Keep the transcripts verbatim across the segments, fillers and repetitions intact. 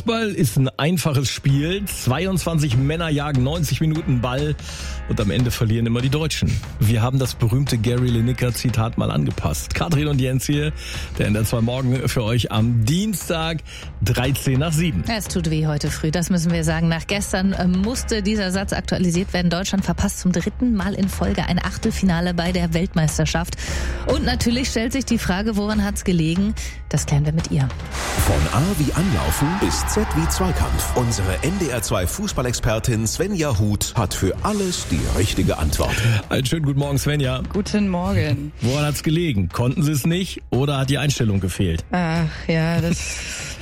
Fußball ist ein einfaches Spiel. zweiundzwanzig Männer jagen neunzig Minuten Ball und am Ende verlieren immer die Deutschen. Wir haben das berühmte Gary Lineker-Zitat mal angepasst. Katrin und Jens hier, der N D R zwei Morgen für euch am Dienstag, dreizehn nach sieben. Es tut weh heute früh, das müssen wir sagen. Nach gestern musste dieser Satz aktualisiert werden. Deutschland verpasst zum dritten Mal in Folge ein Achtelfinale bei der Weltmeisterschaft. Und natürlich stellt sich die Frage, woran hat's gelegen? Das klären wir mit ihr. Von A wie Anlaufen bis Z wie Zweikampf. Unsere N D R zwei Fußballexpertin Svenja Huth hat für alles die richtige Antwort. Einen schönen guten Morgen, Svenja. Guten Morgen. Woran hat's gelegen? Konnten Sie es nicht oder hat die Einstellung gefehlt? Ach ja, das...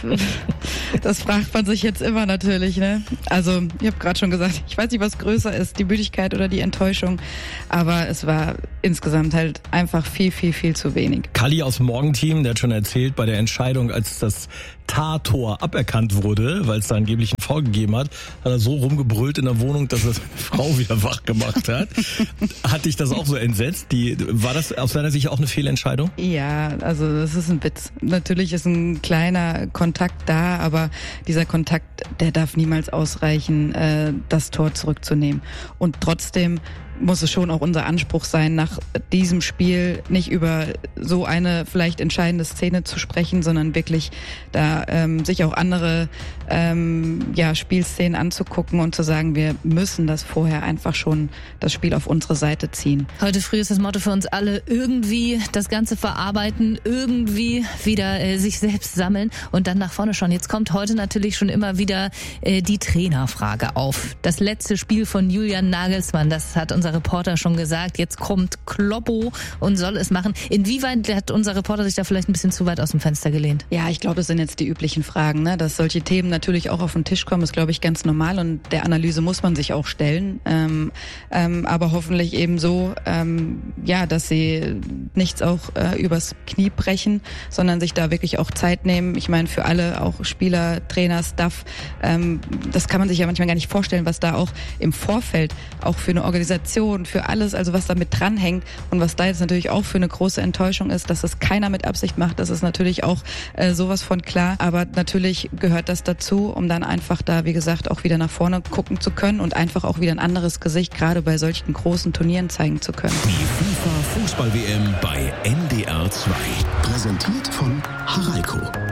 Das fragt man sich jetzt immer natürlich, ne? Also, ich habe gerade schon gesagt, ich weiß nicht, was größer ist, die Müdigkeit oder die Enttäuschung, aber es war insgesamt halt einfach viel, viel, viel zu wenig. Kalli aus dem Morgenteam, der hat schon erzählt, bei der Entscheidung, als das Tar-Tor aberkannt wurde, weil es da angeblich einen Foul gegeben hat, hat er so rumgebrüllt in der Wohnung, dass er seine Frau wieder wach gemacht hat. Hat dich das auch so entsetzt? Die, war das aus deiner Sicht auch eine Fehlentscheidung? Ja, also das ist ein Witz. Natürlich ist ein kleiner Kontakt da, aber dieser Kontakt, der darf niemals ausreichen, äh, das Tor zurückzunehmen. Und trotzdem muss es schon auch unser Anspruch sein, nach diesem Spiel nicht über so eine vielleicht entscheidende Szene zu sprechen, sondern wirklich da ähm, sich auch andere ähm, ja, Spielszenen anzugucken und zu sagen, wir müssen das vorher einfach schon das Spiel auf unsere Seite ziehen. Heute früh ist das Motto für uns alle, irgendwie das Ganze verarbeiten, irgendwie wieder äh, sich selbst sammeln und dann nach vorne schauen. Jetzt kommt heute natürlich schon immer wieder äh, die Trainerfrage auf. Das letzte Spiel von Julian Nagelsmann, das hat unser Reporter schon gesagt, jetzt kommt Kloppo und soll es machen. Inwieweit hat unser Reporter sich da vielleicht ein bisschen zu weit aus dem Fenster gelehnt? Ja, ich glaube, das sind jetzt die üblichen Fragen, ne? Dass solche Themen natürlich auch auf den Tisch kommen, ist, glaube ich, ganz normal und der Analyse muss man sich auch stellen. Ähm, ähm, aber hoffentlich eben so, ähm, ja, dass sie nichts auch äh, übers Knie brechen, sondern sich da wirklich auch Zeit nehmen. Ich meine, für alle, auch Spieler, Trainer, Staff, ähm, das kann man sich ja manchmal gar nicht vorstellen, was da auch im Vorfeld auch für eine Organisation, für alles, also was da mit dranhängt und was da jetzt natürlich auch für eine große Enttäuschung ist, dass das keiner mit Absicht macht, das ist natürlich auch äh, sowas von klar, aber natürlich gehört das dazu, um dann einfach da, wie gesagt, auch wieder nach vorne gucken zu können und einfach auch wieder ein anderes Gesicht, gerade bei solchen großen Turnieren zeigen zu können. Die FIFA Fußball-W M bei N D R zwei. Präsentiert von Haralco.